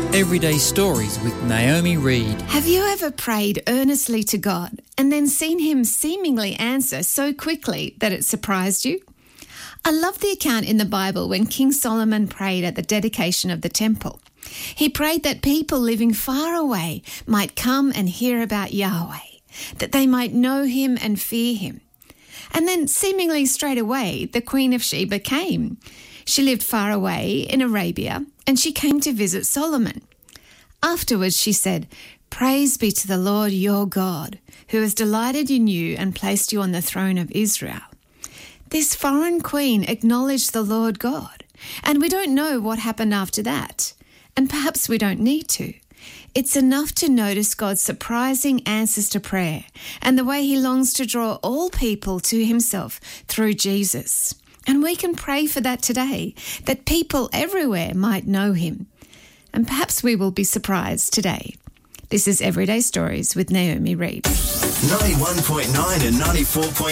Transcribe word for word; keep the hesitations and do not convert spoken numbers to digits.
Everyday Stories with Naomi Reed. Have you ever prayed earnestly to God and then seen him seemingly answer so quickly that it surprised you? I love the account in the Bible when King Solomon prayed at the dedication of the temple. He prayed that people living far away might come and hear about Yahweh, that they might know him and fear him. And then seemingly straight away, the Queen of Sheba came. She lived far away in Arabia, and she came to visit Solomon. Afterwards she said, "Praise be to the Lord your God, who has delighted in you and placed you on the throne of Israel." This foreign queen acknowledged the Lord God, and we don't know what happened after that, and perhaps we don't need to. It's enough to notice God's surprising answers to prayer and the way he longs to draw all people to himself through Jesus. And we can pray for that today, that people everywhere might know him. And perhaps we will be surprised today. This is Everyday Stories with Naomi Reed. ninety-one point nine and ninety-four point